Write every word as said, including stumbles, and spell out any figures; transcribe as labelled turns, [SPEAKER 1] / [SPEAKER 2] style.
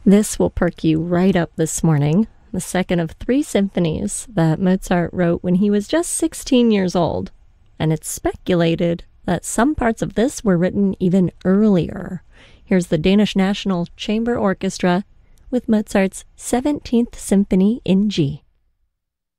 [SPEAKER 1] This will perk you right up this morning. The second of three symphonies that Mozart wrote when he was just sixteen years old. And it's speculated that some parts of this were written even earlier. Here's the Danish National Chamber Orchestra with Mozart's seventeenth Symphony in G.